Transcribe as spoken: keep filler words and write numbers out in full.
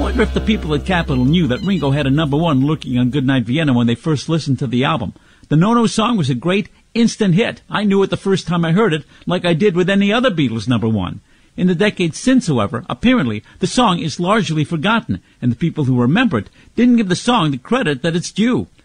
wonder if the people at Capitol knew that Ringo had a number one lurking on Goodnight Vienna when they first listened to the album. The No-No song was a great instant hit. I knew it the first time I heard it, like I did with any other Beatles number one. In the decades since, however, apparently the song is largely forgotten, and the people who remember it didn't give the song the credit that it's due.